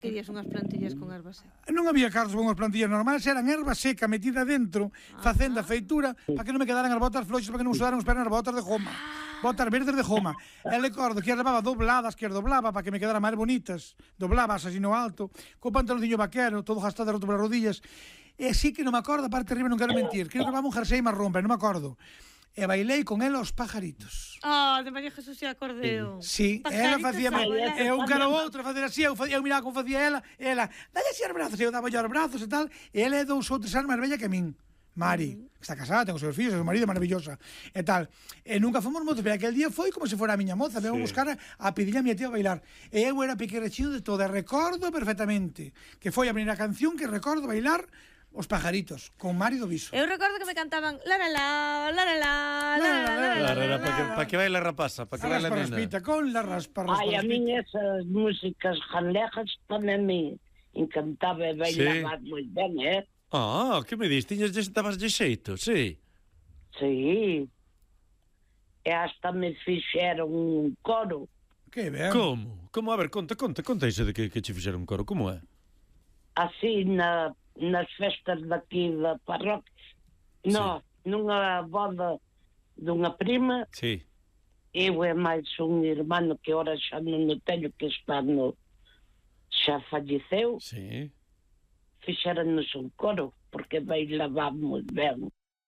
Querías unhas plantillas con erva seca. Non había cartos con as plantillas normais, eran erva seca metida dentro, facendo a feitura, para que non me quedaran as botas floxas, para que non usaran os pernas as botas de goma. Botas verdes de goma. E recordo que as levaba dobladas, que as doblaba para que me quedaran máis bonitas. Doblabas así no alto, co pantalonciño vaquero, todo gastado roto polas rodillas. E sí que non me acordo, aparte arriba non quero mentir, creo que levaba un jersey marrón, pero non me acordo. E bailei con ela os pajaritos. De María Jesús e acordeón. Sí, ela facía e un cara ou outro facer así, eu miraba como facía ela, e ela, dalle así os brazos, e eu daba os brazos e tal, e ela é 2 ou 3 anos máis bella que a min. Mari, que está casada, ten os seus fillos, o seu marido é maravillosa e tal. E nunca fomos motos, pero aquel día foi como se fora a miña moza, veio a buscar a pedirle a miña tía a bailar. E eu era piquerechino de todo, e recordo perfectamente que foi a primeira canción que recordo bailar Os pajaritos, con Mari do Viso. Eu recordo que me cantaban la la la, la la la, la la la. Para que baile a rapaza, para que baile a nena. Con la raspa, Ai, a min esas músicas janlejas tamén me encantaba e bailaba moi ben, Que me dis? Estabas de xeito, sí? Sí. E hasta me fixeron un coro. Que ben. Como? A ver, conta iso de que che fixeron un coro, como é? Así nas festas daqui da parroquia. No, nunha boda dunha prima. Sí. Eu e máis un irmán que ora xa non o teño, que está xa falleceu. Sí. Fixeronnos un coro, porque bailábamos ben.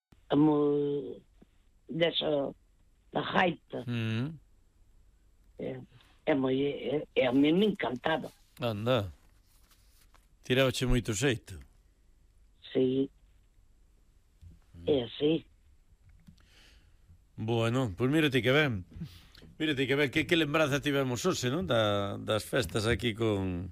Desa da gaita. A mí me encantaba. Anda. Tiraoche moito xeito. Sí. É así. Bueno, pois mírate que ben. Que lembranza tivemos hoxe, non? Das festas aquí con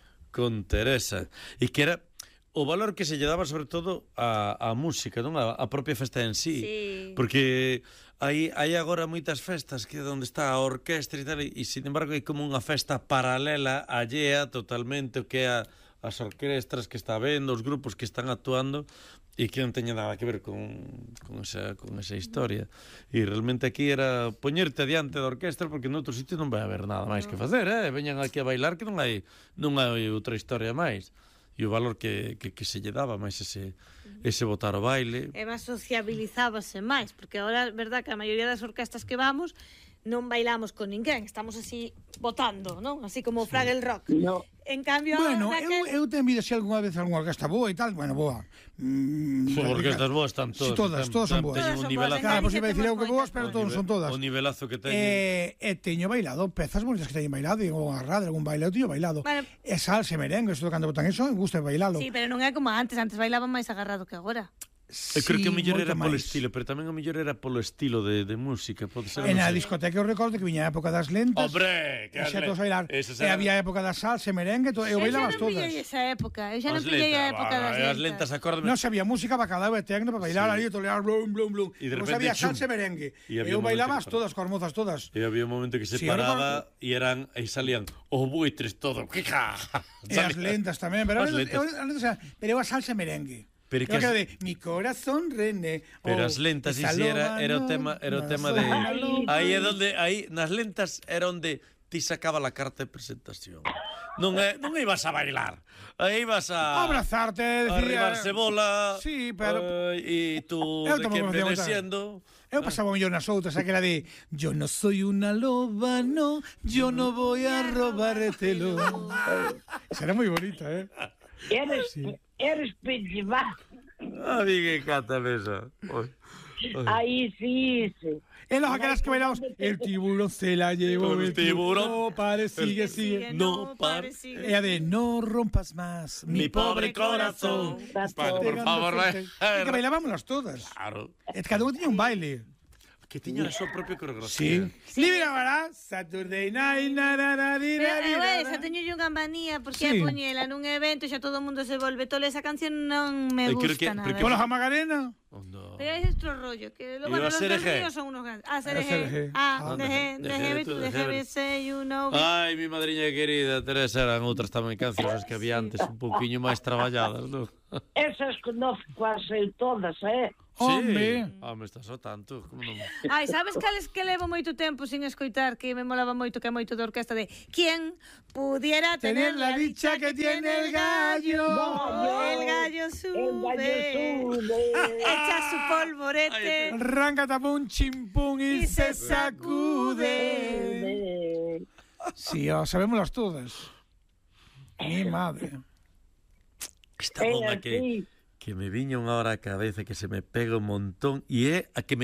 Teresa. E que era o valor que se lle daba sobre todo a música, non? A propia festa en sí. Porque hai agora moitas festas que onde está a orquestra e tal, e sin embargo hai como unha festa paralela, allea totalmente, o que é as orquestras que está vendo, os grupos que están actuando, e que non teña nada que ver con esa historia. E realmente aquí era poñerte diante da orquestra, porque noutro sitio non vai haber nada máis que facer, veñan aquí a bailar, que non hai outra historia máis. E o valor que se lle daba máis ese botar o baile. E máis sociabilizábase máis, porque agora é verdad que a maioría das orquestas que vamos non bailamos con ninguén, estamos así botando, non? Así como Fraggle Rock. No. En cambio, bueno, eu ten vido se algunha vez algunha orquesta boa e tal, bueno, boa. Son orquestas boas, están todas. Sí, todas son boas. Teñen un nivelazo. Claro, posible dicir eu que boas, pero todas son todas. O nivelazo que teñen. E teño bailado pezas bonitas que teñen bailado, e algún arrade, algún baile, eu teño bailado. E salsa, merengue, eso cando botan eso, me gusta bailalo. Sí, pero non é como antes bailaban máis agarrado que agora. Eu creo que o mellor era polo estilo, pero tamén o mellor era polo estilo de música, pode ser. En a discoteca eu recordo que viña a época das lentas. Hombre, que xa todos bailar. E había época da salsa, merengue, eu bailabas todas. Eu xa non pillei a época das lentas. Non sabía música, bacalao e tecno para bailar ali, tolear blum blum blum. Non sabía salsa e merengue. Eu bailabas todas, coas mozas todas. E había un momento que se paraba e salían os buitres todo. E as lentas tamén, pero eu a salsa e merengue. Pero que de mi corazón René. Pero as lentas era o tema de aí é donde nas lentas era onde ti sacaba la carta de presentación. Non ibas a bailar. Aí ibas a abrazarte, a arribarse bola. Sí, pero e tú de que vienes siendo. Eu pasaba mellor nas outras, aquela de yo no soy una loba, no, yo no voy a robártelo. Será moi bonita, Eres pellizá. Que cata esa. Aí sí. En los aquelas que bailamos, el tiburón se la llevó, el tiburón. No pare, sigue. No pare. Ella de no rompas más mi pobre corazón. Por favor, que bailábamos todas. Claro. Cada uno tenía un baile. Que tiña a súa propia coreografía. Sí. Libra, ¿verdad? Saturday night, xa teño yo unha manía, porque é poñela nun evento, xa todo o mundo se volve tole, esa canción non me gusta nada. Porque la Magarena? No. Pero es otro rollo, que ¿Y bueno, a los del SRG? río son unos grandes. Ah, SRG. SRG. Ah, Anda, de Heavy Say You Know. Ai, mi madriña querida, Teresa, eran outras tamén cancións que había antes un pouquiño máis traballadas, non? Esas conozco quase todas, Home. Home, estás o tanto, como non? Ai, sabes cales que levo moito tempo sin escoitar, que me molaba moito, que é moito de orquesta de ¿Quién pudiera tener la dicha que tiene el gallo? El gallo sube, echa su polvorete Ranca tapón, chimpún y y se se sacude. Sí, sabémoslas todas. Mi madre. Esta bomba que me viña unha hora a cabeza que se me pega un montón e é a que me